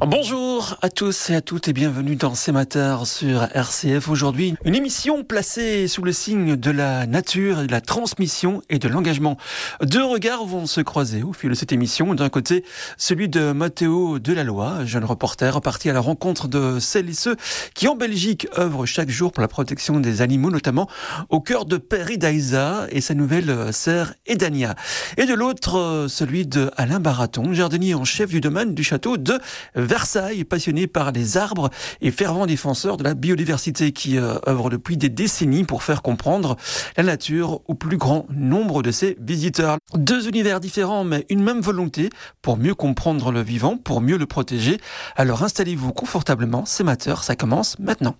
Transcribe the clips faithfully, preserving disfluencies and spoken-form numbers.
Bonjour à tous et à toutes et bienvenue dans C'est Mater sur R C F. Aujourd'hui, une émission placée sous le signe de la nature, et de la transmission et de l'engagement. Deux regards vont se croiser au fil de cette émission. D'un côté, celui de Matteo Delalloy, jeune reporter parti à la rencontre de celles et ceux qui en Belgique œuvrent chaque jour pour la protection des animaux, notamment au cœur de Pairidaisa et sa nouvelle sœur Edania. Et de l'autre, celui de Alain Baraton, jardinier en chef du domaine du château de Versailles, passionné par les arbres et fervent défenseur de la biodiversité qui euh, œuvre depuis des décennies pour faire comprendre la nature au plus grand nombre de ses visiteurs. Deux univers différents mais une même volonté pour mieux comprendre le vivant, pour mieux le protéger. Alors installez-vous confortablement, c'est Mater, ça commence maintenant.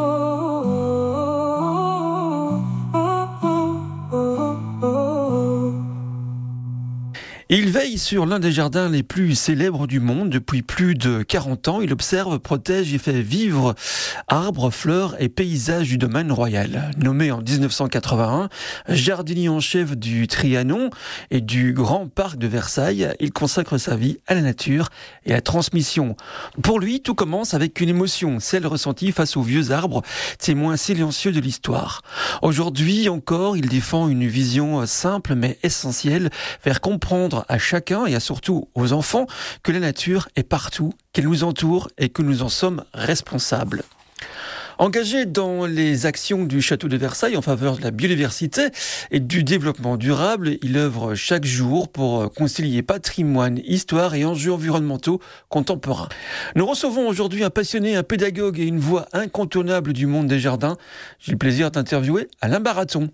Il veille sur l'un des jardins les plus célèbres du monde depuis plus de quarante ans. Il observe, protège et fait vivre arbres, fleurs et paysages du domaine royal. Nommé en dix-neuf cent quatre-vingt-un, jardinier en chef du Trianon et du Grand Parc de Versailles, il consacre sa vie à la nature et à la transmission. Pour lui, tout commence avec une émotion, celle ressentie face aux vieux arbres, témoins silencieux de l'histoire. Aujourd'hui encore, il défend une vision simple mais essentielle, faire comprendre à chacun et à surtout aux enfants que la nature est partout, qu'elle nous entoure et que nous en sommes responsables. Engagé dans les actions du château de Versailles en faveur de la biodiversité et du développement durable, il œuvre chaque jour pour concilier patrimoine, histoire et enjeux environnementaux contemporains. Nous recevons aujourd'hui un passionné, un pédagogue et une voix incontournable du monde des jardins. J'ai le plaisir d'interviewer Alain Baraton.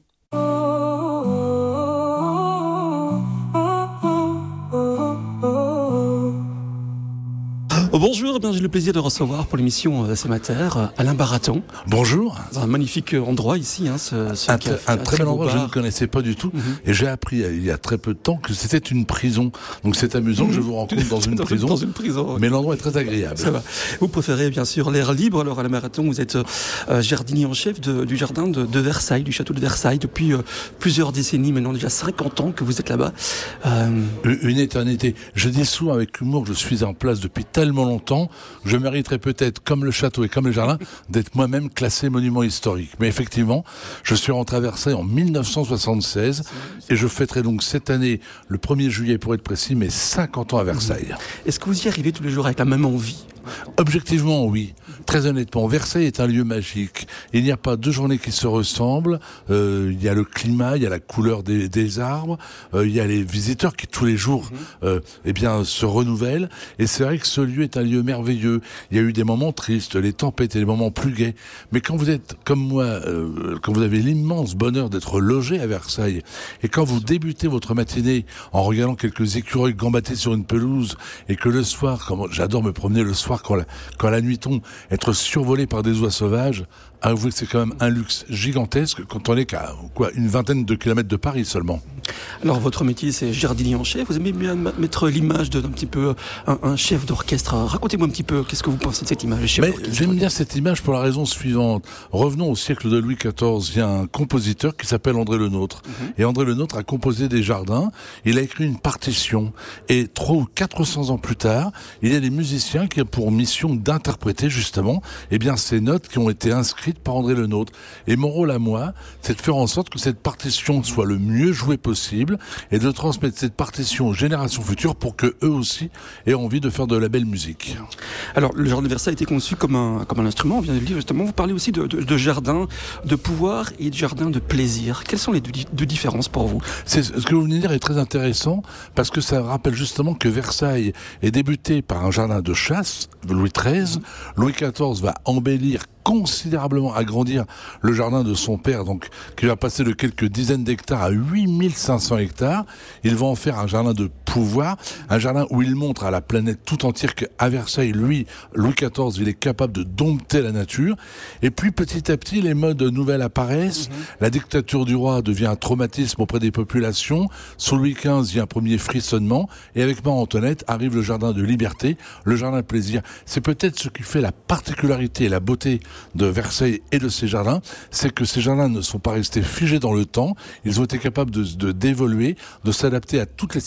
Bonjour, eh bien, j'ai le plaisir de recevoir pour l'émission euh, C'est Mater Alain Baraton. Bonjour. C'est un magnifique endroit ici. Hein, ce, ce un, café, un, un très, très bel endroit, bar. je ne connaissais pas du tout. Mm-hmm. Et j'ai appris il y a très peu de temps que c'était une prison. Donc c'est amusant mm-hmm. que je vous rencontre dans une dans prison. Une, dans une prison. Ouais. Mais l'endroit est très agréable. Ça va. Vous préférez bien sûr l'air libre. Alors Alain Baraton, vous êtes euh, jardinier en chef de, du jardin de, de Versailles, du château de Versailles, depuis euh, plusieurs décennies, maintenant déjà cinquante ans que vous êtes là-bas. Euh... Une éternité. Je dis souvent avec humour que je suis en place depuis tellement longtemps, je mériterais peut-être, comme le château et comme le jardin, d'être moi-même classé monument historique. Mais effectivement, je suis rentré à Versailles en dix-neuf cent soixante-seize et je fêterai donc cette année, le premier juillet pour être précis, mes cinquante ans à Versailles. Est-ce que vous y arrivez tous les jours avec la même envie ? Objectivement, oui. Très honnêtement, Versailles est un lieu magique. Il n'y a pas deux journées qui se ressemblent. Euh, il y a le climat, il y a la couleur des, des arbres, euh, il y a les visiteurs qui tous les jours euh, eh bien, se renouvellent. Et c'est vrai que ce lieu est un lieu merveilleux. Il y a eu des moments tristes, les tempêtes et les moments plus gais. Mais quand vous êtes comme moi, euh, quand vous avez l'immense bonheur d'être logé à Versailles, et quand vous débutez votre matinée en regardant quelques écureuils gambater sur une pelouse, et que le soir, comme j'adore me promener le soir quand la, quand la nuit tombe, être survolé par des oies sauvages, avouez que c'est quand même un luxe gigantesque quand on est qu'à quoi, une vingtaine de kilomètres de Paris seulement. Alors votre métier c'est jardinier en chef, vous aimez bien mettre l'image d'un petit peu un, un chef d'orchestre. Racontez-moi un petit peu, qu'est-ce que vous pensez de cette image, chef Mais d'orchestre? J'aime bien cette image pour la raison suivante. Revenons au siècle de Louis quatorze, il y a un compositeur qui s'appelle André Le Nôtre. Mm-hmm. Et André Le Nôtre a composé des jardins, il a écrit une partition. Et trois ou quatre cents ans plus tard, il y a des musiciens qui ont pour mission d'interpréter justement eh bien, ces notes qui ont été inscrites par André Le Nôtre. Et mon rôle à moi, c'est de faire en sorte que cette partition soit le mieux jouée possible et de transmettre cette partition aux générations futures pour que eux aussi aient envie de faire de la belle musique. Alors, le jardin de Versailles a été conçu comme un, comme un instrument, on vient de le dire justement. Vous parlez aussi de, de, de jardin de pouvoir et de jardin de plaisir. Quelles sont les deux, deux différences pour vous ? C'est, ce que vous venez de dire est très intéressant parce que ça rappelle justement que Versailles est débuté par un jardin de chasse, Louis treize. Louis quatorze va embellir considérablement agrandir le jardin de son père, donc qui va passer de quelques dizaines d'hectares à huit mille cinq cents hectares. Il va en faire un jardin de pouvoir, un jardin où il montre à la planète tout entière qu'à Versailles, lui, Louis quatorze, il est capable de dompter la nature. Et puis petit à petit, les modes nouvelles apparaissent. Mmh. La dictature du roi devient un traumatisme auprès des populations. Sous Louis quinze, il y a un premier frissonnement. Et avec Marie-Antoinette arrive le jardin de liberté, le jardin de plaisir. C'est peut-être ce qui fait la particularité et la beauté de Versailles et de ces jardins, c'est que ces jardins ne sont pas restés figés dans le temps. Ils ont été capables de, de d'évoluer, de s'adapter à toutes les situations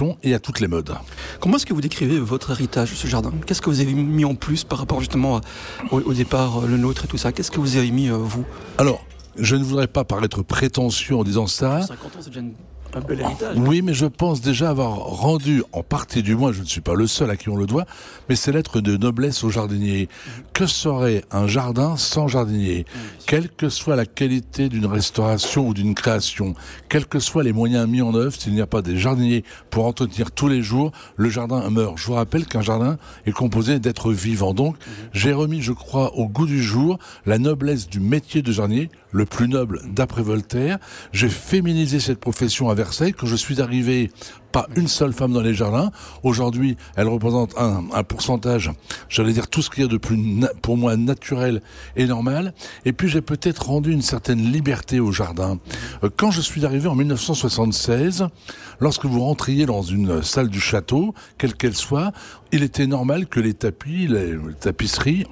générations et à toutes les modes. Comment est-ce que vous décrivez votre héritage, ce jardin ? Qu'est-ce que vous avez mis en plus par rapport justement au, au départ, le nôtre et tout ça ? Qu'est-ce que vous avez mis, vous ? Alors, je ne voudrais pas paraître prétentieux en disant ça. cinquante ans, c'est déjà une... un bel héritage. Oui, mais je pense déjà avoir rendu, en partie du moins, je ne suis pas le seul à qui on le doit, mais c'est lettre de noblesse aux jardiniers. Mmh. Que serait un jardin sans jardinier ? Mmh. Quelle que soit la qualité d'une restauration ou d'une création, quels que soient les moyens mis en œuvre, s'il n'y a pas des jardiniers pour entretenir tous les jours, le jardin meurt. Je vous rappelle qu'un jardin est composé d'êtres vivants. Donc, mmh. j'ai remis, je crois, au goût du jour la noblesse du métier de jardinier, le plus noble d'après Voltaire. J'ai féminisé cette profession avec Versailles, quand je suis arrivé, pas une seule femme dans les jardins. Aujourd'hui, elle représente un, un pourcentage, j'allais dire tout ce qu'il y a de plus, na- pour moi, naturel et normal. Et puis, j'ai peut-être rendu une certaine liberté au jardin. Quand je suis arrivé en dix-neuf cent soixante-seize, lorsque vous rentriez dans une salle du château, quelle qu'elle soit, il était normal que les tapis, les, les tapisseries,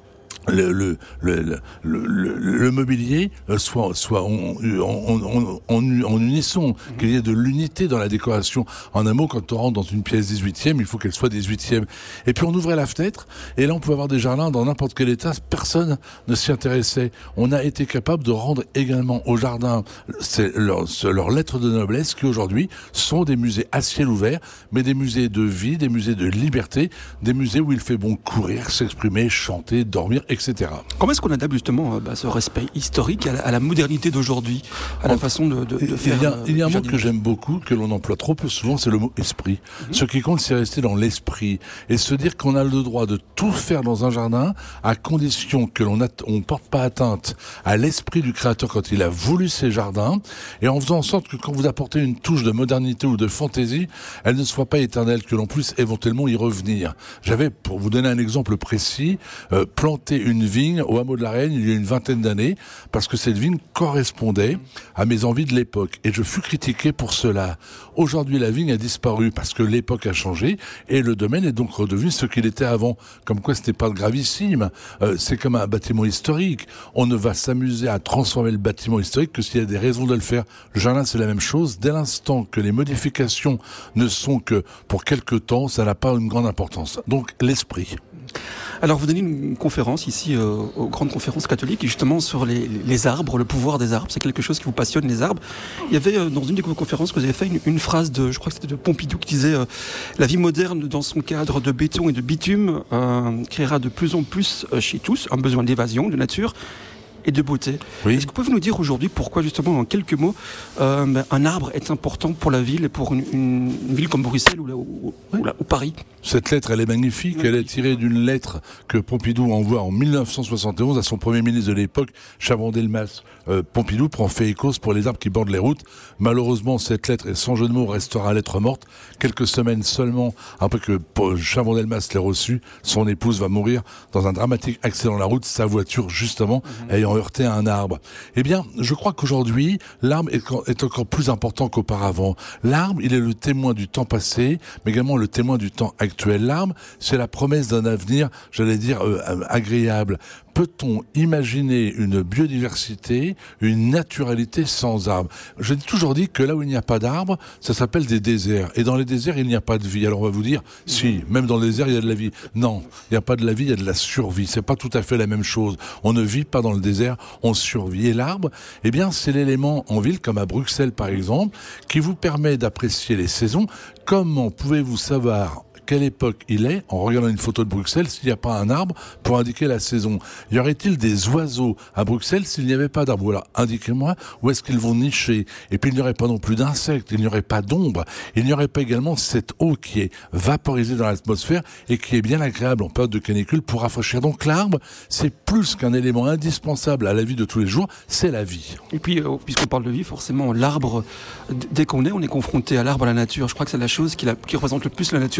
Le, le, le, le, le, le mobilier soit, soit en, en, en, en, en unisson, mmh. qu'il y ait de l'unité dans la décoration. En un mot, quand on rentre dans une pièce dix-huitième, il faut qu'elle soit dix-huitième. Et puis on ouvrait la fenêtre, et là on pouvait avoir des jardins dans n'importe quel état, personne ne s'y intéressait. On a été capable de rendre également aux jardins c'est leur, leur lettre de noblesse, qui aujourd'hui sont des musées à ciel ouvert, mais des musées de vie, des musées de liberté, des musées où il fait bon courir, s'exprimer, chanter, dormir, et cetera. Comment est-ce qu'on adapte justement bah, ce respect historique à la, à la modernité d'aujourd'hui, à la en, façon de, de, de faire... Il y a, euh, il y a un mot que j'aime beaucoup, que l'on emploie trop peu souvent, c'est le mot esprit. Mm-hmm. Ce qui compte, c'est rester dans l'esprit et se dire qu'on a le droit de tout faire dans un jardin, à condition que l'on ne porte pas atteinte à l'esprit du créateur quand il a voulu ces jardins, et en faisant en sorte que quand vous apportez une touche de modernité ou de fantaisie, elle ne soit pas éternelle, que l'on puisse éventuellement y revenir. J'avais, pour vous donner un exemple précis, euh, planté une vigne au hameau de la Reine il y a une vingtaine d'années, parce que cette vigne correspondait à mes envies de l'époque, et je fus critiqué pour cela. Aujourd'hui, la vigne a disparu parce que l'époque a changé, et le domaine est donc redevenu ce qu'il était avant. Comme quoi, ce n'est pas gravissime. Euh, c'est comme un bâtiment historique. On ne va s'amuser à transformer le bâtiment historique que s'il y a des raisons de le faire. Le jardin, c'est la même chose. Dès l'instant que les modifications ne sont que pour quelque temps, ça n'a pas une grande importance. Donc, l'esprit. Alors vous donnez une conférence ici euh, aux grandes conférences catholiques justement sur les, les arbres, le pouvoir des arbres. C'est quelque chose qui vous passionne, les arbres. Il y avait euh, dans une des conférences que vous avez fait une, une phrase de, je crois que c'était de Pompidou, qui disait euh, la vie moderne dans son cadre de béton et de bitume euh, créera de plus en plus euh, chez tous un besoin d'évasion, de nature et de beauté. Oui. Est-ce que vous pouvez nous dire aujourd'hui pourquoi justement en quelques mots euh, un arbre est important pour la ville et pour une, une, une ville comme Bruxelles ou, là, ou, oui. ou, là, ou Paris? Cette lettre, elle est magnifique. Oui. Elle est tirée d'une lettre que Pompidou envoie en dix-neuf cent soixante et onze à son premier ministre de l'époque, Chaban-Delmas. Euh, Pompidou prend Féécos pour les arbres qui bordent les routes. Malheureusement, cette lettre, et sans jeu de mots, restera lettre morte. Quelques semaines seulement après que Chaban-Delmas l'ait reçue, son épouse va mourir dans un dramatique accident de la route, sa voiture justement mmh. ayant heurté à un arbre. Eh bien, je crois qu'aujourd'hui, l'arbre est encore plus important qu'auparavant. L'arbre, il est le témoin du temps passé, mais également le témoin du temps actuel. L'arbre, c'est la promesse d'un avenir, j'allais dire, euh, agréable. Peut-on imaginer une biodiversité, une naturalité sans arbres? J'ai toujours dit que là où il n'y a pas d'arbres, ça s'appelle des déserts. Et dans les déserts, il n'y a pas de vie. Alors on va vous dire, si, même dans le désert, il y a de la vie. Non, il n'y a pas de la vie, il y a de la survie. C'est pas tout à fait la même chose. On ne vit pas dans le désert, on survit. Et l'arbre, eh bien, c'est l'élément en ville, comme à Bruxelles par exemple, qui vous permet d'apprécier les saisons. Comment pouvez-vous savoir quelle époque il est, en regardant une photo de Bruxelles, s'il n'y a pas un arbre pour indiquer la saison? Y aurait-il des oiseaux à Bruxelles s'il n'y avait pas d'arbres? Voilà, indiquez-moi où est-ce qu'ils vont nicher. Et puis il n'y aurait pas non plus d'insectes, il n'y aurait pas d'ombre, il n'y aurait pas également cette eau qui est vaporisée dans l'atmosphère et qui est bien agréable en période de canicule pour rafraîchir. Donc l'arbre, c'est plus qu'un élément indispensable à la vie de tous les jours, c'est la vie. Et puis, euh, puisqu'on parle de vie, forcément, l'arbre, d- dès qu'on est, on est confronté à l'arbre, à la nature. Je crois que c'est la chose qui, la, qui représente le plus la nature dans, dans une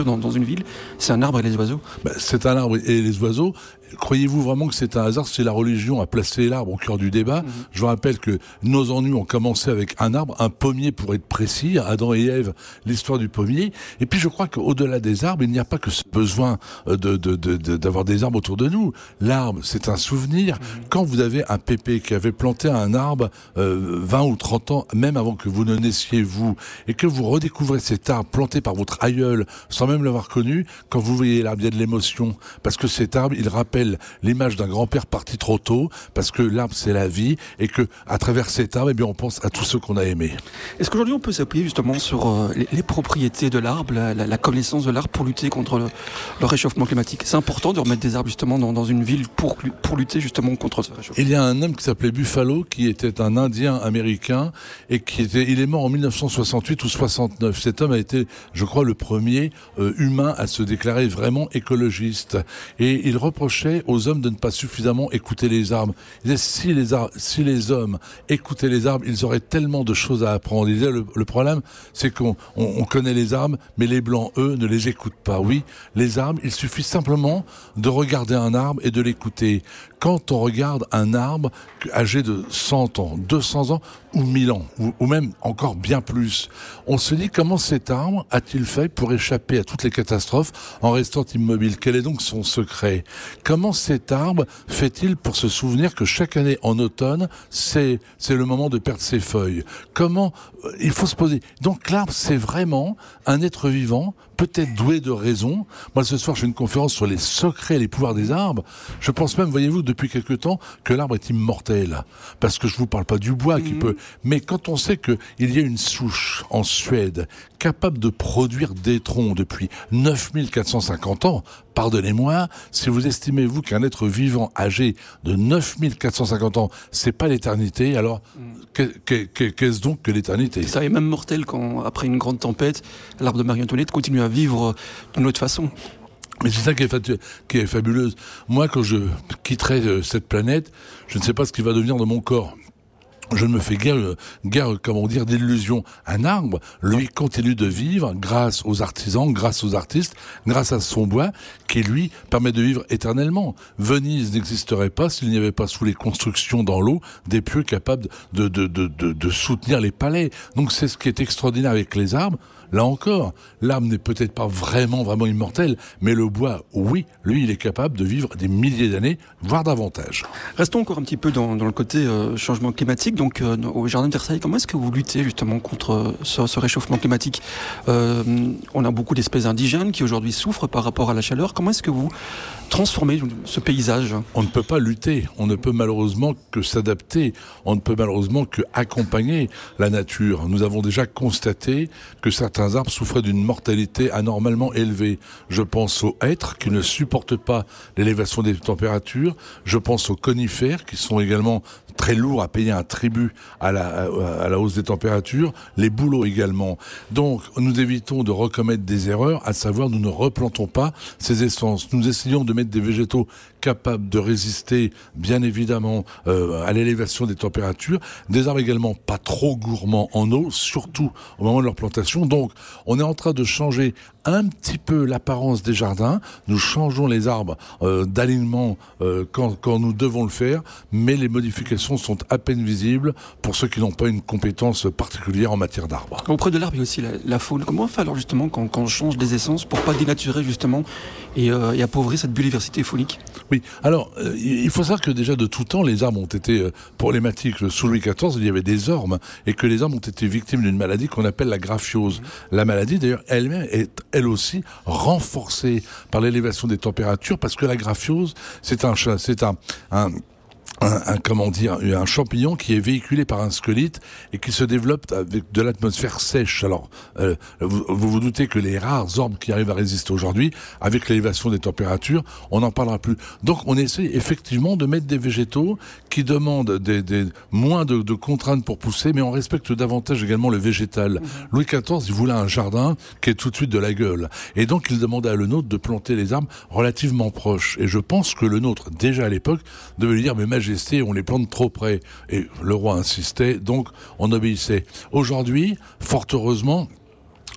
une ville, c'est un arbre et les oiseaux. Ben, c'est un arbre et les oiseaux. Croyez-vous vraiment que c'est un hasard si la religion a placé l'arbre au cœur du débat? mmh. Je vous rappelle que nos ennuis ont commencé avec un arbre, un pommier pour être précis, Adam et Ève, l'histoire du pommier. Et puis je crois qu'au-delà des arbres, il n'y a pas que ce besoin de, de, de, de, d'avoir des arbres autour de nous. L'arbre, c'est un souvenir. mmh. Quand vous avez un pépé qui avait planté un arbre euh, vingt ou trente ans, même avant que vous ne naissiez vous, et que vous redécouvrez cet arbre planté par votre aïeul, sans même l'avoir connu, quand vous voyez l'arbre, il y a de l'émotion. Parce que cet arbre, il rappelle l'image d'un grand-père parti trop tôt, parce que l'arbre c'est la vie, et que à travers cet arbre, eh bien, on pense à tous ceux qu'on a aimés. Est-ce qu'aujourd'hui on peut s'appuyer justement sur euh, les, les propriétés de l'arbre, la, la, la connaissance de l'arbre pour lutter contre le, le réchauffement climatique? C'est important de remettre des arbres justement dans, dans une ville pour, pour lutter justement contre ce réchauffement. Il y a un homme qui s'appelait Buffalo, qui était un Indien américain, et qui était, il est mort en dix-neuf cent soixante-huit ou soixante-neuf. Cet homme a été, je crois, le premier euh, humain à se déclarer vraiment écologiste, et il reprochait aux hommes de ne pas suffisamment écouter les arbres. Il disait, si les, ar- si les hommes écoutaient les arbres, ils auraient tellement de choses à apprendre. Il disait, le, le problème, c'est qu'on on, on connaît les arbres, mais les blancs, eux, ne les écoutent pas. Oui, les arbres, il suffit simplement de regarder un arbre et de l'écouter. Quand on regarde un arbre âgé de cent ans, deux cents ans ou mille ans, ou, ou même encore bien plus, on se dit comment cet arbre a-t-il fait pour échapper à toutes les catastrophes en restant immobile? Quel est donc son secret? Comment cet arbre fait-il pour se souvenir que chaque année en automne, c'est, c'est le moment de perdre ses feuilles? Comment, euh, il faut se poser. Donc l'arbre, c'est vraiment un être vivant, peut-être doué de raison. Moi, ce soir, je fais une conférence sur les secrets et les pouvoirs des arbres. Je pense même, voyez-vous, depuis quelque temps, que l'arbre est immortel. Parce que je vous parle pas du bois mmh. qui peut... Mais quand on sait qu'il y a une souche en Suède capable de produire des troncs depuis neuf mille quatre cent cinquante ans, pardonnez-moi, si vous estimez, vous, qu'un être vivant âgé de neuf mille quatre cent cinquante ans, c'est pas l'éternité, alors mmh. qu'est-ce donc que l'éternité? Ça est même mortel quand, après une grande tempête, l'arbre de Marie-Antoinette continue à vivre d'une autre façon. Mais c'est ça qui est, fatu- qui est fabuleuse. Moi, quand je quitterai euh, cette planète, je ne sais pas ce qui va devenir de mon corps. Je ne me fais guère, guère, comment dire, d'illusion. Un arbre, lui, continue de vivre grâce aux artisans, grâce aux artistes, grâce à son bois, qui, lui, permet de vivre éternellement. Venise n'existerait pas s'il n'y avait pas, sous les constructions dans l'eau, des pieux capables de, de, de, de, de soutenir les palais. Donc c'est ce qui est extraordinaire avec les arbres. Là encore, l'arbre n'est peut-être pas vraiment, vraiment immortel, mais le bois, oui, lui, il est capable de vivre des milliers d'années, voire davantage. Restons encore un petit peu dans, dans le côté euh, changement climatique. Donc, euh, au Jardin de Versailles, comment est-ce que vous luttez justement contre ce, ce réchauffement climatique? euh, On a beaucoup d'espèces indigènes qui aujourd'hui souffrent par rapport à la chaleur. Comment est-ce que vous transformez ce paysage? On ne peut pas lutter, on ne peut malheureusement que s'adapter, on ne peut malheureusement que accompagner la nature. Nous avons déjà constaté que certains arbres souffraient d'une mortalité anormalement élevée. Je pense aux hêtres qui ne supportent pas l'élévation des températures. Je pense aux conifères qui sont également très lourds à payer un tribut à la, à la hausse des températures. Les bouleaux également. Donc, nous évitons de recommettre des erreurs, à savoir nous ne replantons pas ces essences. Nous essayons de mettre des végétaux capables de résister, bien évidemment, euh, à l'élévation des températures. Des arbres également pas trop gourmands en eau, surtout au moment de leur plantation. Donc, on est en train de changer un petit peu l'apparence des jardins. Nous changeons les arbres euh, d'alignement euh, quand, quand nous devons le faire, mais les modifications sont à peine visibles pour ceux qui n'ont pas une compétence particulière en matière d'arbres. Auprès de l'arbre, il y a aussi la, la faune. Comment on fait alors justement quand, quand on change des essences pour pas dénaturer justement et, euh, et appauvrir cette biodiversité faunique? Oui, alors euh, il faut savoir que déjà de tout temps, les arbres ont été euh, problématiques. Sous Louis quatorze, il y avait des ormes et que les arbres ont été victimes d'une maladie qu'on appelle la graphiose. Mmh. La maladie, d'ailleurs, elle-même est elle aussi renforcée par l'élévation des températures parce que la graphiose, c'est un, c'est un, un Un, un, comment dire, un champignon qui est véhiculé par un scolyte et qui se développe avec de l'atmosphère sèche. Alors, euh, vous, vous vous doutez que les rares arbres qui arrivent à résister aujourd'hui, avec l'élévation des températures, on n'en parlera plus. Donc, on essaie effectivement de mettre des végétaux qui demandent des, des, moins de, de contraintes pour pousser, mais on respecte davantage également le végétal. Mmh. Louis quatorze, il voulait un jardin qui est tout de suite de la gueule. Et donc, il demandait à le nôtre de planter les arbres relativement proches. Et je pense que le nôtre, déjà à l'époque, devait lui dire, mais majesté, on les plante trop près. Et le roi insistait, donc on obéissait. Aujourd'hui, fort heureusement,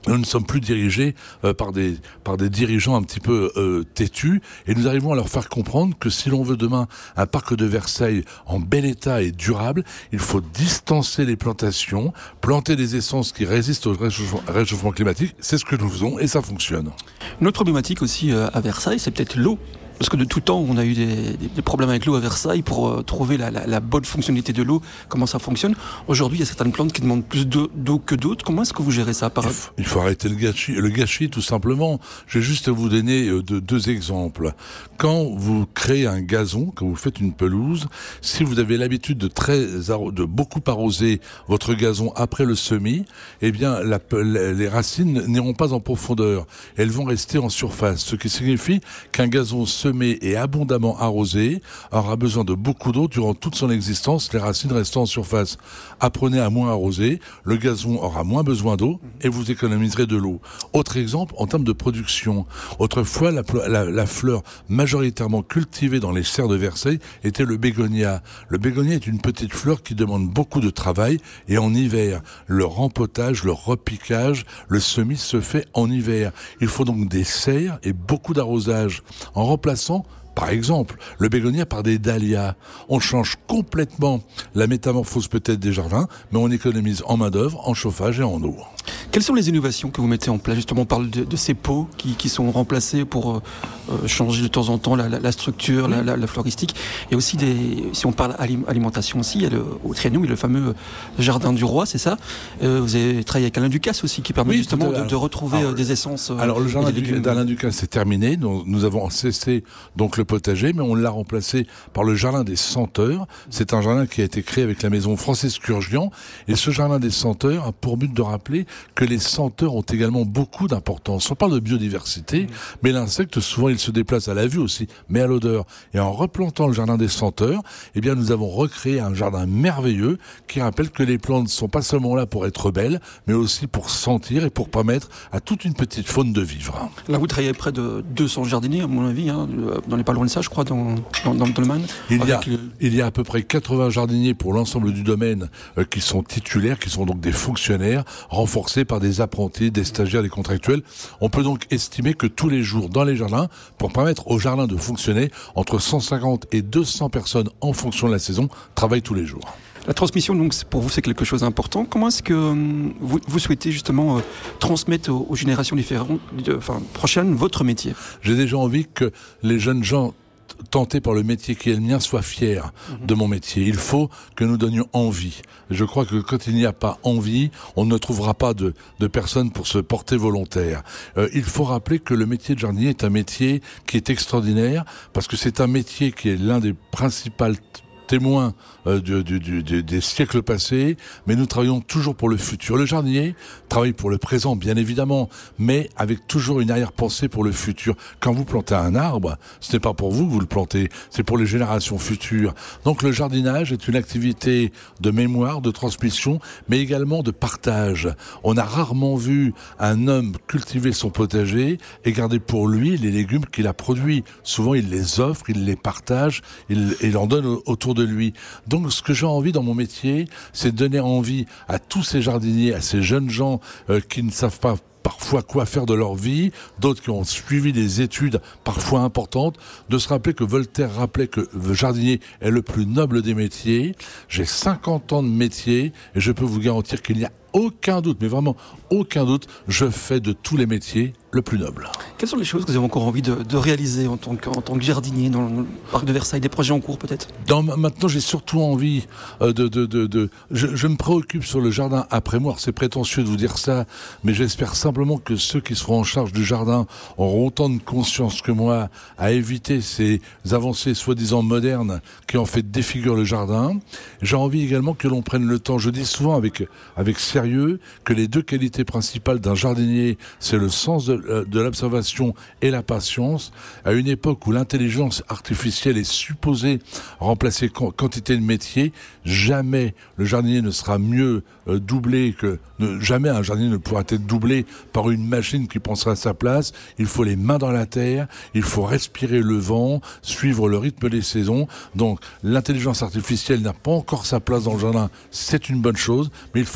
Nous ne sommes plus dirigés euh, par des par des dirigeants un petit peu euh, têtus, et nous arrivons à leur faire comprendre que si l'on veut demain un parc de Versailles en bel état et durable, il faut distancer les plantations, planter des essences qui résistent au réchauffement, réchauffement climatique. C'est ce que nous faisons et ça fonctionne. Une autre problématique aussi euh, à Versailles, c'est peut-être l'eau. Parce que de tout temps, on a eu des, des, des problèmes avec l'eau à Versailles pour euh, trouver la, la, la bonne fonctionnalité de l'eau, comment ça fonctionne. Aujourd'hui, il y a certaines plantes qui demandent plus d'eau, d'eau que d'autres. Comment est-ce que vous gérez ça par... il, faut, il faut arrêter le gâchis, le gâchis tout simplement. Je vais juste vous donner euh, de, deux exemples. Quand vous créez un gazon, quand vous faites une pelouse, si vous avez l'habitude de, très, de beaucoup arroser votre gazon après le semis, eh bien la, les racines n'iront pas en profondeur. Elles vont rester en surface, ce qui signifie qu'un gazon semé et abondamment arrosé aura besoin de beaucoup d'eau durant toute son existence, les racines restant en surface. Apprenez à moins arroser, le gazon aura moins besoin d'eau et vous économiserez de l'eau. Autre exemple, en termes de production. Autrefois, la, la, la fleur majoritairement cultivée dans les serres de Versailles était le bégonia. Le bégonia est une petite fleur qui demande beaucoup de travail et en hiver, le rempotage, le repiquage, le semis se fait en hiver. Il faut donc des serres et beaucoup d'arrosage. En remplaçant par exemple, le bégonia par des dahlias. On change complètement la métamorphose peut-être des jardins, mais on économise en main-d'œuvre, en chauffage et en eau. Quelles sont les innovations que vous mettez en place? Justement, on parle de, de ces pots qui, qui sont remplacés pour euh, changer de temps en temps la, la, la structure, la, la, la floristique. Il y a aussi des, si on parle alimentation aussi, il y a le, au Trianon, il y a le fameux jardin du roi, c'est ça. euh, Vous avez travaillé avec Alain Ducasse aussi, qui permet oui, justement de, de retrouver alors, des essences. Euh, alors le jardin d'Alain Ducasse c'est terminé. Nous, nous avons cessé donc le potager, mais on l'a remplacé par le jardin des senteurs. C'est un jardin qui a été créé avec la maison Francis Curgian, et ce jardin des senteurs a pour but de rappeler que les senteurs ont également beaucoup d'importance. On parle de biodiversité, mmh. mais l'insecte, souvent, il se déplace à la vue aussi, mais à l'odeur. Et en replantant le jardin des senteurs, eh bien, nous avons recréé un jardin merveilleux qui rappelle que les plantes ne sont pas seulement là pour être belles, mais aussi pour sentir et pour permettre à toute une petite faune de vivre. Là, vous travaillez près de deux cents jardiniers, à mon avis, hein, dans les pas loin de ça, je crois, dans, dans, dans le domaine. Il y, a, le... il y a à peu près quatre-vingts jardiniers pour l'ensemble du domaine euh, qui sont titulaires, qui sont donc des fonctionnaires, renforcés par des apprentis, des stagiaires, des contractuels. On peut donc estimer que tous les jours dans les jardins, pour permettre aux jardins de fonctionner, entre cent cinquante et deux cents personnes en fonction de la saison travaillent tous les jours. La transmission, donc, pour vous, c'est quelque chose d'important. Comment est-ce que euh, vous, vous souhaitez justement euh, transmettre aux, aux générations différentes, de, enfin, prochaines, votre métier? J'ai déjà envie que les jeunes gens tenté par le métier qui est le mien soit fier de mon métier. Il faut que nous donnions envie. Je crois que quand il n'y a pas envie, on ne trouvera pas de, de personnes pour se porter volontaire. Euh, il faut rappeler que le métier de jardinier est un métier qui est extraordinaire parce que c'est un métier qui est l'un des principaux témoins euh, du, du, du, des siècles passés, mais nous travaillons toujours pour le futur. Le jardinier travaille pour le présent, bien évidemment, mais avec toujours une arrière-pensée pour le futur. Quand vous plantez un arbre, ce n'est pas pour vous que vous le plantez, c'est pour les générations futures. Donc le jardinage est une activité de mémoire, de transmission, mais également de partage. On a rarement vu un homme cultiver son potager et garder pour lui les légumes qu'il a produits. Souvent, il les offre, il les partage, il, il en donne autour de lui. Donc ce que j'ai envie dans mon métier, c'est de donner envie à tous ces jardiniers, à ces jeunes gens euh, qui ne savent pas parfois quoi faire de leur vie, d'autres qui ont suivi des études parfois importantes, de se rappeler que Voltaire rappelait que le jardinier est le plus noble des métiers. J'ai cinquante ans de métier et je peux vous garantir qu'il n'y a aucun doute, mais vraiment aucun doute, je fais de tous les métiers le plus noble. Quelles sont les choses que vous avez encore envie de, de réaliser en tant, que, en tant que jardinier dans le parc de Versailles, des projets en cours peut-être? Dans, Maintenant, j'ai surtout envie euh, de... de, de, de je, je me préoccupe sur le jardin après moi. C'est prétentieux de vous dire ça, mais j'espère simplement que ceux qui seront en charge du jardin auront autant de conscience que moi à éviter ces avancées soi-disant modernes qui en fait défigurent le jardin. J'ai envie également que l'on prenne le temps, je dis souvent avec, avec sérieux, que les deux qualités principales d'un jardinier, c'est le sens de, de l'observation et la patience. À une époque où l'intelligence artificielle est supposée remplacer quantité de métiers, jamais le jardinier ne sera mieux euh, doublé que... Ne, jamais un jardinier ne pourra être doublé par une machine qui pensera à sa place. Il faut les mains dans la terre, il faut respirer le vent, suivre le rythme des saisons. Donc l'intelligence artificielle n'a pas encore sa place dans le jardin, c'est une bonne chose, mais il faut donner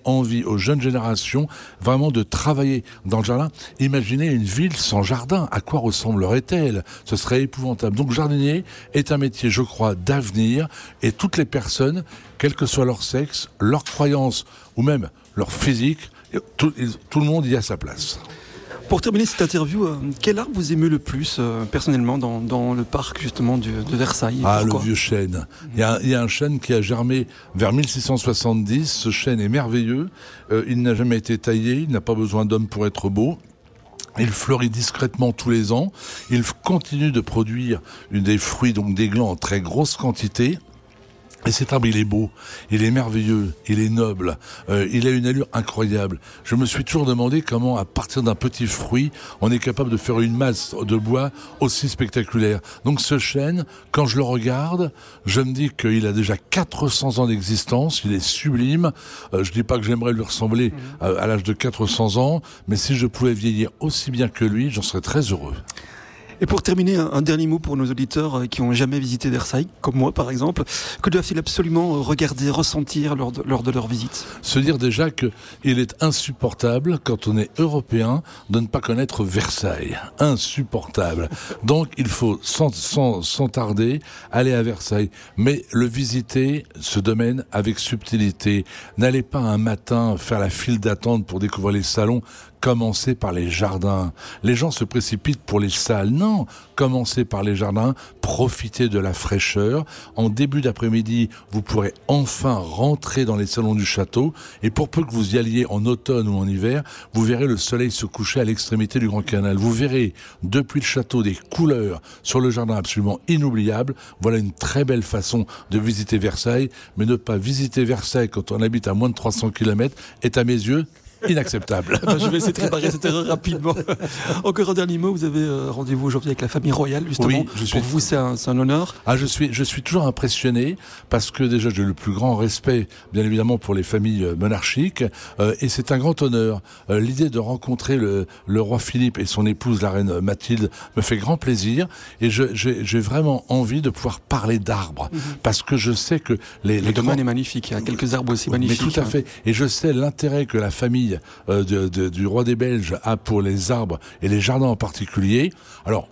envie aux jeunes générations vraiment de travailler dans le jardin. Imaginez une ville sans jardin. À quoi ressemblerait-elle ? Ce serait épouvantable. Donc jardinier est un métier, je crois, d'avenir, et toutes les personnes, quel que soit leur sexe, leur croyance ou même leur physique, tout, tout le monde y a sa place. Pour terminer cette interview, euh, quel arbre vous aimez le plus euh, personnellement dans, dans le parc justement de, de Versailles ? Ah, le vieux chêne. Il y, a, il y a un chêne qui a germé vers mille six cent soixante-dix. Ce chêne est merveilleux. Euh, il n'a jamais été taillé. Il n'a pas besoin d'homme pour être beau. Il fleurit discrètement tous les ans. Il continue de produire une des fruits, donc des glands en très grosse quantité. Et cet arbre, il est beau, il est merveilleux, il est noble, euh, il a une allure incroyable. Je me suis toujours demandé comment, à partir d'un petit fruit, on est capable de faire une masse de bois aussi spectaculaire. Donc ce chêne, quand je le regarde, je me dis qu'il a déjà quatre cents ans d'existence, il est sublime. Euh, je dis pas que j'aimerais lui ressembler à, à l'âge de quatre cents ans, mais si je pouvais vieillir aussi bien que lui, j'en serais très heureux. Et pour terminer, un, un dernier mot pour nos auditeurs qui n'ont jamais visité Versailles, comme moi par exemple. Que doivent-ils absolument regarder, ressentir lors de, lors de leur visite ? Se dire déjà qu'il est insupportable, quand on est européen, de ne pas connaître Versailles. Insupportable. Donc il faut sans, sans, sans tarder aller à Versailles. Mais le visiter, ce domaine, avec subtilité. N'allez pas un matin faire la file d'attente pour découvrir les salons. Commencez par les jardins. Les gens se précipitent pour les salles. Non, commencez par les jardins, profitez de la fraîcheur. En début d'après-midi, vous pourrez enfin rentrer dans les salons du château. Et pour peu que vous y alliez en automne ou en hiver, vous verrez le soleil se coucher à l'extrémité du Grand Canal. Vous verrez depuis le château des couleurs sur le jardin absolument inoubliables. Voilà une très belle façon de visiter Versailles. Mais ne pas visiter Versailles quand on habite à moins de trois cents kilomètres est à mes yeux inacceptable. Ben, je vais essayer de réparer cette erreur rapidement. Encore un dernier mot, vous avez euh, rendez-vous aujourd'hui avec la famille royale, justement. Oui, je suis... Pour vous, c'est un, c'est un honneur. Ah, je suis, je suis toujours impressionné parce que déjà, j'ai le plus grand respect, bien évidemment, pour les familles monarchiques, euh, et c'est un grand honneur. Euh, l'idée de rencontrer le, le roi Philippe et son épouse, la reine Mathilde, me fait grand plaisir, et je, j'ai, j'ai vraiment envie de pouvoir parler d'arbres, mm-hmm. parce que je sais que les, le les domaine grands... est magnifique. Il y a quelques arbres aussi magnifiques. Mais tout à hein. fait. Et je sais l'intérêt que la famille Euh, de, de, du roi des Belges a pour les arbres et les jardins en particulier. Alors,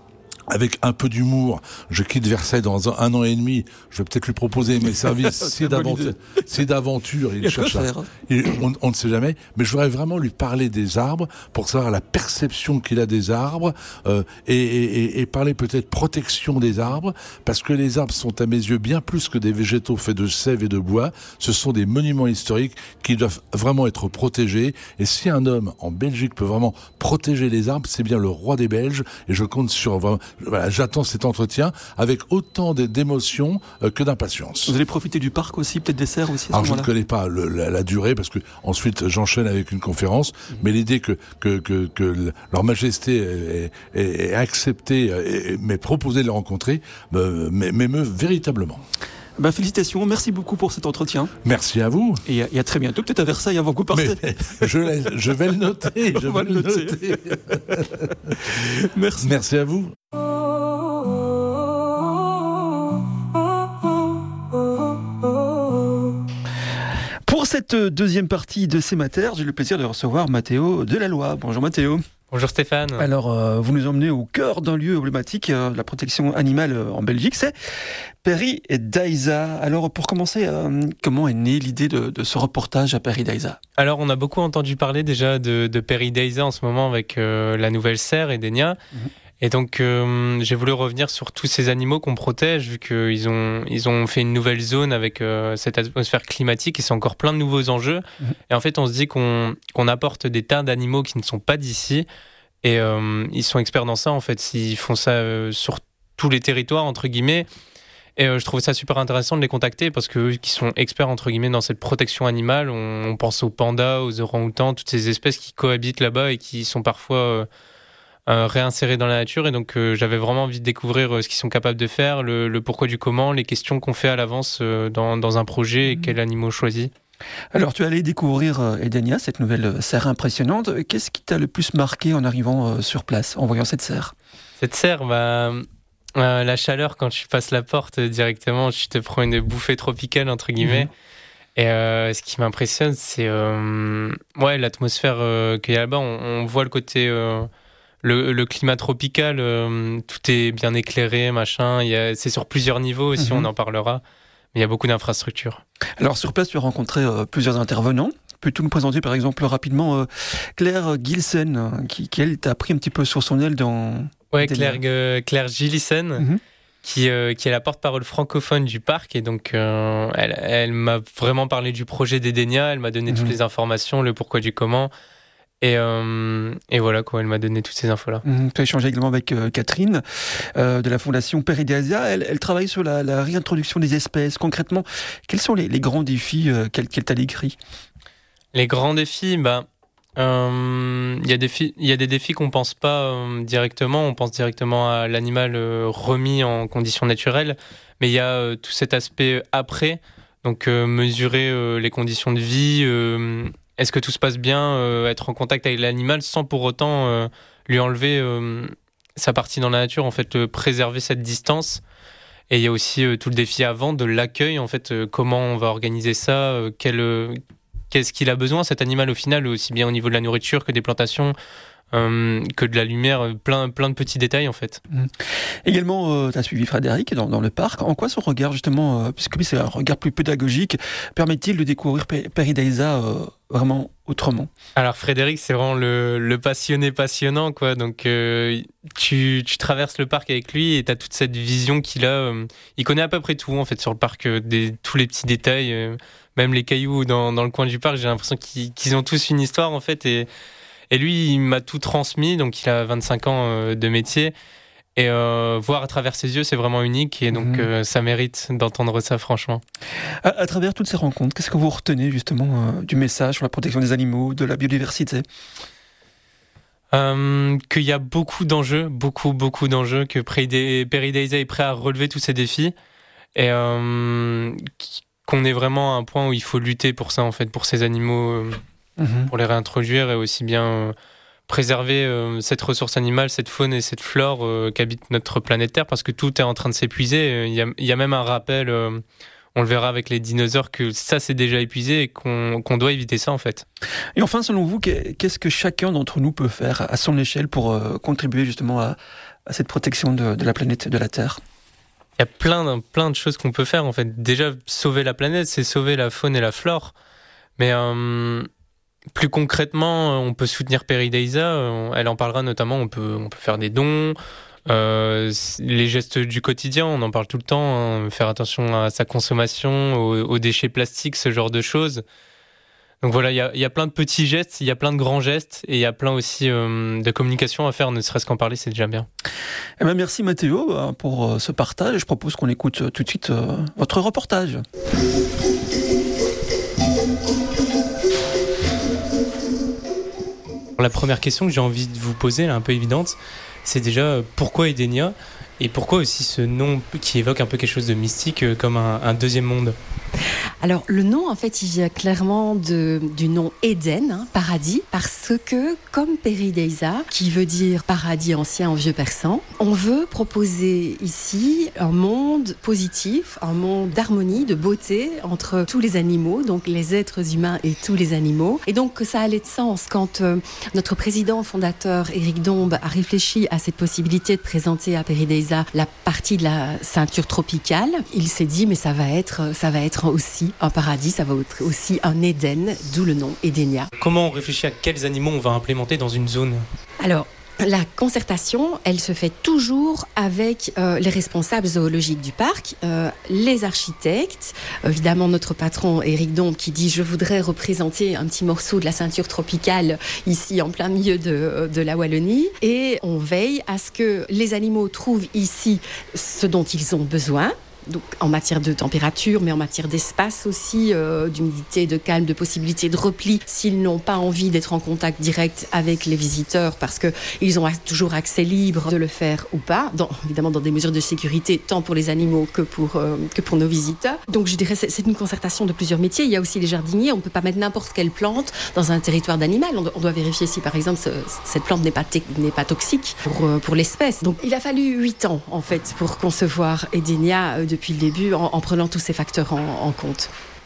avec un peu d'humour, je quitte Versailles dans un, un an et demi. Je vais peut-être lui proposer mes services si, d'aventure, si d'aventure il, il cherche à, il, on, on ne sait jamais. Mais je voudrais vraiment lui parler des arbres pour savoir la perception qu'il a des arbres euh, et, et, et parler peut-être protection des arbres, parce que les arbres sont à mes yeux bien plus que des végétaux faits de sève et de bois. Ce sont des monuments historiques qui doivent vraiment être protégés. Et si un homme en Belgique peut vraiment protéger les arbres, c'est bien le roi des Belges. Et je compte sur vraiment. Voilà, j'attends cet entretien avec autant d'émotion euh, que d'impatience. Vous allez profiter du parc aussi, peut-être des serres aussi à ce Alors je moment-là. ne connais pas le, la, la durée parce que ensuite j'enchaîne avec une conférence, mmh. mais l'idée que, que, que, que leur majesté ait, ait, ait accepté, ait, m'ait proposé de les rencontrer, m'émeut véritablement. Ben, félicitations, merci beaucoup pour cet entretien. Merci à vous. Et à, et à très bientôt, peut-être à Versailles avant que vous partez. Mais, je, je vais le noter. Je vais le noter. noter. Merci. Merci à vous. Pour cette deuxième partie de C'est ma terre, j'ai le plaisir de recevoir Mathéo Delalloy. Bonjour Mathéo. Bonjour Stéphane. Alors, euh, vous nous emmenez au cœur d'un lieu emblématique euh, de la protection animale euh, en Belgique, c'est Paradijsa. Alors, pour commencer, euh, comment est née l'idée de, de ce reportage à Paradijsa ? Alors, on a beaucoup entendu parler déjà de, de Paradijsa en ce moment avec euh, la nouvelle serre Edenia. Mmh. Et donc, euh, j'ai voulu revenir sur tous ces animaux qu'on protège, vu qu'ils ont, ils ont fait une nouvelle zone avec euh, cette atmosphère climatique et c'est encore plein de nouveaux enjeux. Mmh. Et en fait, on se dit qu'on, qu'on apporte des tas d'animaux qui ne sont pas d'ici. Et euh, ils sont experts dans ça, en fait. Ils font ça euh, sur tous les territoires, entre guillemets. Et euh, je trouve ça super intéressant de les contacter parce qu'eux qui sont experts, entre guillemets, dans cette protection animale, on, on pense aux pandas, aux orang-outans, toutes ces espèces qui cohabitent là-bas et qui sont parfois... Euh, Euh, réinsérés dans la nature, et donc euh, j'avais vraiment envie de découvrir euh, ce qu'ils sont capables de faire, le, le pourquoi du comment, les questions qu'on fait à l'avance euh, dans, dans un projet et quel animal choisit. Alors tu es allé découvrir euh, Edenia, cette nouvelle serre impressionnante. Qu'est-ce qui t'a le plus marqué en arrivant euh, sur place, en voyant cette serre ? Cette serre, bah, euh, la chaleur quand tu passes la porte euh, directement, tu te prends une bouffée tropicale entre guillemets. Mmh. Et euh, ce qui m'impressionne, c'est euh, ouais, l'atmosphère euh, qu'il y a là-bas. On, on voit le côté, euh, le, le climat tropical, euh, tout est bien éclairé, machin. Il y a, c'est sur plusieurs niveaux aussi, mm-hmm. on en parlera. Mais il y a beaucoup d'infrastructures. Alors sur place, tu as rencontré euh, plusieurs intervenants. Peux-tu nous présenter par exemple rapidement euh, Claire Gillissen, qui, qui elle t'a pris un petit peu sur son aile dans... Ouais, Claire, euh, Claire Gillissen. Mm-hmm. Qui, euh, qui est la porte-parole francophone du parc. Et donc, euh, elle, elle m'a vraiment parlé du projet d'Edenia. Elle m'a donné mmh. toutes les informations, le pourquoi du comment. Et, euh, et voilà, quoi, elle m'a donné toutes ces infos-là. Mmh. Tu as échangé également avec euh, Catherine euh, de la Fondation Peridaisa. Elle, elle travaille sur la, la réintroduction des espèces. Concrètement, quels sont les, les grands défis euh, qu'elle, qu'elle t'a décrits ? Les grands défis, bah... Il euh, y, y a des défis qu'on ne pense pas euh, directement. On pense directement à l'animal euh, remis en conditions naturelles. Mais il y a euh, tout cet aspect après. Donc, euh, mesurer euh, les conditions de vie. Euh, est-ce que tout se passe bien euh, être en contact avec l'animal sans pour autant euh, lui enlever euh, sa partie dans la nature. En fait, euh, préserver cette distance. Et il y a aussi euh, tout le défi avant de l'accueil. En fait, euh, comment on va organiser ça euh, quel, euh, Qu'est-ce qu'il a besoin, cet animal, au final, aussi bien au niveau de la nourriture que des plantations, euh, que de la lumière, plein, plein de petits détails, en fait. Mmh. Également, euh, tu as suivi Frédéric dans, dans le parc. En quoi son regard, justement, euh, puisque lui, c'est un regard plus pédagogique, permet-il de découvrir Peridaisa euh, vraiment autrement ? Alors, Frédéric, c'est vraiment le, le passionné passionnant, quoi. Donc, euh, tu, tu traverses le parc avec lui et tu as toute cette vision qu'il a. Euh, il connaît à peu près tout, en fait, sur le parc, euh, des, tous les petits détails. Euh, Même les cailloux dans, dans le coin du parc, j'ai l'impression qu'ils, qu'ils ont tous une histoire, en fait. Et, et lui, il m'a tout transmis. Donc, il a vingt-cinq ans euh, de métier. Et euh, voir à travers ses yeux, c'est vraiment unique. Et donc, mmh. euh, ça mérite d'entendre ça, franchement. À, à travers toutes ces rencontres, qu'est-ce que vous retenez, justement, euh, du message sur la protection des animaux, de la biodiversité ? euh, Qu'il y a beaucoup d'enjeux, beaucoup, beaucoup d'enjeux, que Peridaisa est prêt à relever tous ces défis. Et... Euh, qu'on est vraiment à un point où il faut lutter pour ça, en fait, pour ces animaux, euh, mmh. pour les réintroduire et aussi bien euh, préserver euh, cette ressource animale, cette faune et cette flore euh, qu'habite notre planète Terre, parce que tout est en train de s'épuiser. Il y a, il y a même un rappel, euh, on le verra avec les dinosaures, que ça c'est déjà épuisé et qu'on, qu'on doit éviter ça, en fait. Et enfin, selon vous, qu'est-ce que chacun d'entre nous peut faire à son échelle pour euh, contribuer justement à, à cette protection de, de la planète, de la Terre ? Il y a plein, plein de choses qu'on peut faire, en fait. Déjà, sauver la planète, c'est sauver la faune et la flore. Mais euh, plus concrètement, on peut soutenir Peridaisa. Elle en parlera notamment. On peut, on peut faire des dons. Euh, les gestes du quotidien, on en parle tout le temps. Hein, faire attention à sa consommation, aux, aux déchets plastiques, ce genre de choses. Donc voilà, il y a, y a plein de petits gestes, il y a plein de grands gestes et il y a plein aussi euh, de communication à faire, ne serait-ce qu'en parler, c'est déjà bien. Eh bien, merci Mathéo pour euh, ce partage. Je propose qu'on écoute euh, tout de suite euh, votre reportage. La première question que j'ai envie de vous poser, elle est un peu évidente, c'est déjà pourquoi Edenia et pourquoi aussi ce nom qui évoque un peu quelque chose de mystique comme un, un deuxième monde ? Alors, le nom, en fait, il vient clairement de, du nom Éden, hein, paradis, parce que, comme Peridaisa, qui veut dire paradis ancien en vieux persan, on veut proposer ici un monde positif, un monde d'harmonie, de beauté entre tous les animaux, donc les êtres humains et tous les animaux. Et donc, que ça allait de sens quand euh, notre président fondateur, Éric Dombe, a réfléchi à cette possibilité de présenter à Peridaisa la partie de la ceinture tropicale. Il s'est dit, mais ça va être, ça va être aussi un paradis, ça va être aussi un Éden, d'où le nom Edenia. Comment on réfléchit à quels animaux on va implémenter dans une zone ? Alors, la concertation, elle se fait toujours avec euh, les responsables zoologiques du parc, euh, les architectes, évidemment notre patron Éric Dombe qui dit « je voudrais représenter un petit morceau de la ceinture tropicale ici en plein milieu de, de la Wallonie » et on veille à ce que les animaux trouvent ici ce dont ils ont besoin. Donc, en matière de température, mais en matière d'espace aussi, euh, d'humidité, de calme, de possibilité de repli, s'ils n'ont pas envie d'être en contact direct avec les visiteurs, parce qu'ils ont toujours accès libre de le faire ou pas, dans, évidemment dans des mesures de sécurité, tant pour les animaux que pour, euh, que pour nos visiteurs. Donc je dirais que c'est une concertation de plusieurs métiers. Il y a aussi les jardiniers, on ne peut pas mettre n'importe quelle plante dans un territoire d'animal. On doit, on doit vérifier si par exemple ce, cette plante n'est pas, te, n'est pas toxique pour, euh, pour l'espèce. Donc il a fallu huit ans en fait pour concevoir Edenia euh, depuis le début, en, en prenant tous ces facteurs en, en compte.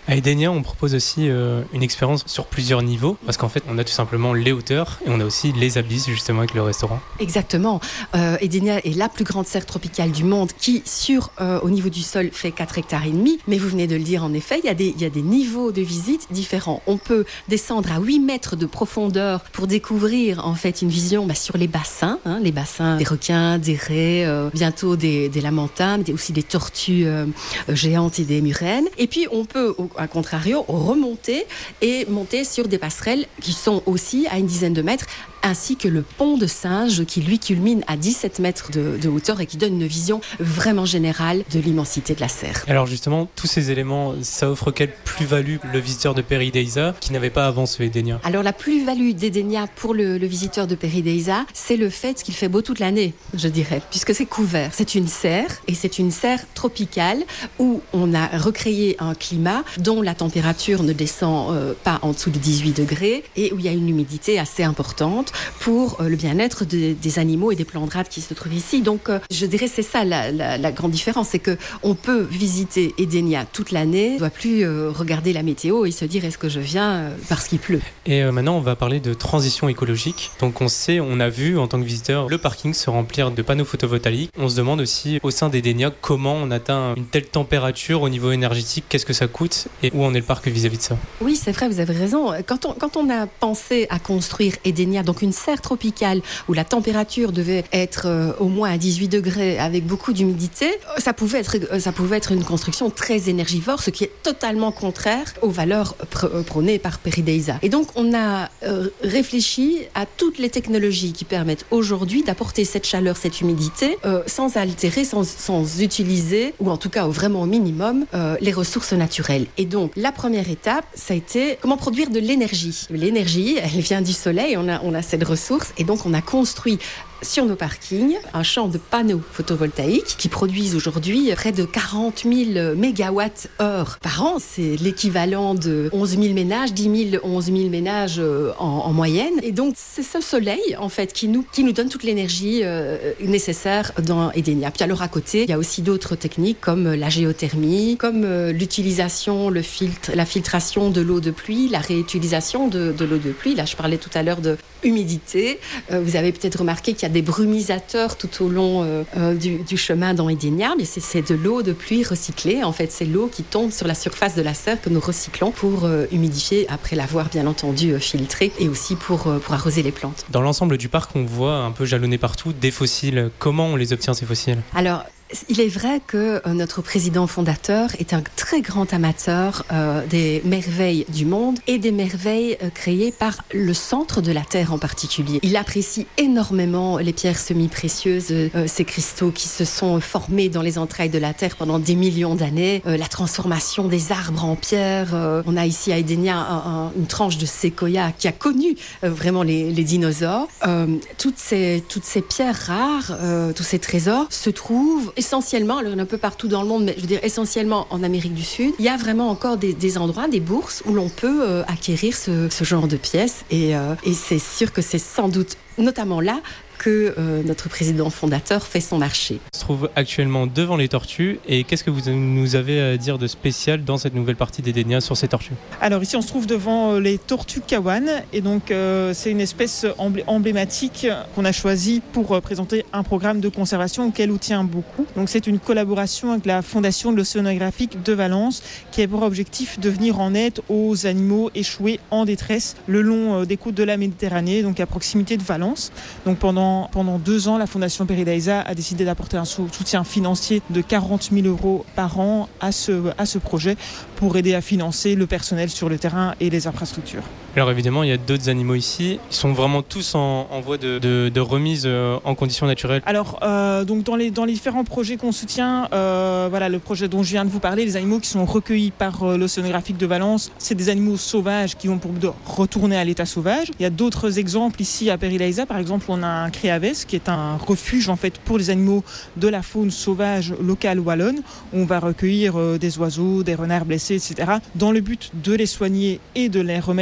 À Edenia, on propose aussi euh, une expérience sur plusieurs niveaux, parce qu'en fait, on a tout simplement les hauteurs et on a aussi les abysses, justement, avec le restaurant. Exactement. Euh, Edenia est la plus grande serre tropicale du monde qui, sur, euh, au niveau du sol, fait quatre hectares et demi. Mais vous venez de le dire, en effet, il y a des, il y a des niveaux de visite différents. On peut descendre à huit mètres de profondeur pour découvrir, en fait, une vision bah, sur les bassins, hein, les bassins des requins, des raies, euh, bientôt des, des lamantins, mais aussi des tortues euh, géantes et des murènes. Et puis, on peut, au, à contrario, remonter et monter sur des passerelles qui sont aussi à une dizaine de mètres, ainsi que le pont de Singe qui lui culmine à dix-sept mètres de, de hauteur et qui donne une vision vraiment générale de l'immensité de la serre. Alors justement, tous ces éléments, ça offre quelle plus-value le visiteur de Paradisa qui n'avait pas avant ce Edenia? Alors la plus-value d'Edenia pour le, le visiteur de Paradisa, c'est le fait qu'il fait beau toute l'année, je dirais, puisque c'est couvert. C'est une serre et c'est une serre tropicale où on a recréé un climat dont la température ne descend euh, pas en dessous de dix-huit degrés et où il y a une humidité assez importante pour le bien-être de, des animaux et des plantes rares qui se trouvent ici. Donc, euh, je dirais c'est ça la, la, la grande différence, c'est qu'on peut visiter Edenia toute l'année, on ne doit plus euh, regarder la météo et se dire est-ce que je viens euh, parce qu'il pleut. Et euh, maintenant, on va parler de transition écologique. Donc, on sait, on a vu en tant que visiteur le parking se remplir de panneaux photovoltaïques. On se demande aussi au sein d'Edenia comment on atteint une telle température au niveau énergétique, qu'est-ce que ça coûte et où en est le parc vis-à-vis de ça? Oui, c'est vrai, vous avez raison. Quand on, quand on a pensé à construire Edenia, donc une serre tropicale où la température devait être euh, au moins à dix-huit degrés avec beaucoup d'humidité, ça pouvait être, ça pouvait être une construction très énergivore, ce qui est totalement contraire aux valeurs pr- prônées par Paradisa. Et donc, on a euh, réfléchi à toutes les technologies qui permettent aujourd'hui d'apporter cette chaleur, cette humidité, euh, sans altérer, sans, sans utiliser, ou en tout cas au vraiment au minimum, euh, les ressources naturelles. Et donc, la première étape, ça a été comment produire de l'énergie. L'énergie, elle vient du soleil, on a, on a cette ressource, et donc on a construit sur nos parkings un champ de panneaux photovoltaïques qui produisent aujourd'hui près de quarante mille mégawatts heure par an. C'est l'équivalent de onze mille ménages, dix mille, onze mille ménages en, en moyenne. Et donc, c'est ce soleil, en fait, qui nous, qui nous donne toute l'énergie euh, nécessaire dans Edenia. Puis alors, à côté, il y a aussi d'autres techniques comme la géothermie, comme euh, l'utilisation, le filtre, la filtration de l'eau de pluie, la réutilisation de, de l'eau de pluie. Là, je parlais tout à l'heure de humidité. Euh, vous avez peut-être remarqué qu'il y a des brumisateurs tout au long euh, euh, du, du chemin dans Edenia, mais c'est, c'est de l'eau de pluie recyclée. En fait, c'est l'eau qui tombe sur la surface de la serre que nous recyclons pour euh, humidifier, après l'avoir bien entendu euh, filtré, et aussi pour, euh, pour arroser les plantes. Dans l'ensemble du parc, on voit un peu jalonné partout des fossiles. Comment on les obtient, ces fossiles? Alors, il est vrai que euh, notre président fondateur est un très grand amateur euh, des merveilles du monde et des merveilles euh, créées par le centre de la Terre en particulier. Il apprécie énormément les pierres semi-précieuses, euh, ces cristaux qui se sont formés dans les entrailles de la Terre pendant des millions d'années, euh, la transformation des arbres en pierre. Euh, on a ici à Edenia un, un, une tranche de séquoia qui a connu euh, vraiment les, les dinosaures. Euh, toutes, ces, toutes ces pierres rares, euh, tous ces trésors se trouvent essentiellement, alors il y en a un peu partout dans le monde, mais je veux dire essentiellement en Amérique du Sud. Il y a vraiment encore des, des endroits, des bourses où l'on peut euh, acquérir ce, ce genre de pièces et, euh, et c'est sûr que c'est sans doute notamment là que euh, notre président fondateur fait son marché. On se trouve actuellement devant les tortues et qu'est-ce que vous nous avez à dire de spécial dans cette nouvelle partie d'Edenia sur ces tortues? Alors ici on se trouve devant les tortues Kawan et donc euh, c'est une espèce emblé- emblématique qu'on a choisie pour euh, présenter un programme de conservation auquel on tient beaucoup. Donc c'est une collaboration avec la Fondation de l'Océanographique de Valence qui a pour objectif de venir en aide aux animaux échoués en détresse le long euh, des côtes de la Méditerranée, donc à proximité de Valence. Donc pendant Pendant deux ans, la Fondation Paradisa a décidé d'apporter un soutien financier de quarante mille euros par an à ce, à ce projet pour aider à financer le personnel sur le terrain et les infrastructures. Alors évidemment, il y a d'autres animaux ici. Ils sont vraiment tous en, en voie de, de, de remise euh, en conditions naturelles. Alors, euh, donc dans, les, dans les différents projets qu'on soutient, euh, voilà, le projet dont je viens de vous parler, les animaux qui sont recueillis par euh, l'Océanographique de Valence, c'est des animaux sauvages qui vont pour but de retourner à l'état sauvage. Il y a d'autres exemples ici à Paradisa. Par exemple, on a un Créaves qui est un refuge en fait pour les animaux de la faune sauvage locale wallonne. On va recueillir euh, des oiseaux, des renards blessés, et cetera, dans le but de les soigner et de les remettre dans la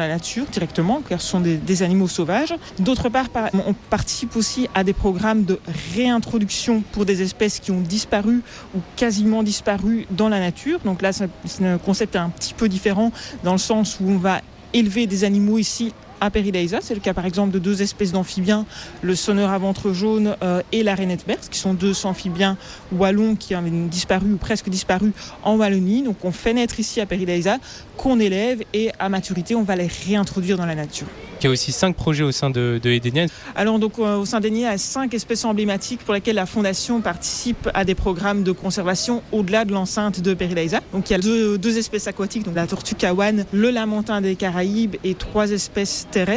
la nature directement, car ce sont des, des animaux sauvages. D'autre part, on participe aussi à des programmes de réintroduction pour des espèces qui ont disparu ou quasiment disparu dans la nature. Donc là, c'est un concept un petit peu différent dans le sens où on va élever des animaux ici à Paradisa. C'est le cas par exemple de deux espèces d'amphibiens, le sonneur à ventre jaune euh, et la rainette berce, qui sont deux amphibiens wallons qui ont disparu ou presque disparu en Wallonie. Donc on fait naître ici à Paradisa, qu'on élève et à maturité on va les réintroduire dans la nature. Il y a aussi cinq projets au sein de, de Edenia. Alors donc euh, au sein d'Edenia, il y a cinq espèces emblématiques pour lesquelles la Fondation participe à des programmes de conservation au-delà de l'enceinte de Paradisa. Donc il y a deux, deux espèces aquatiques, donc la tortue kawan, le lamentin des Caraïbes et trois espèces terrestres.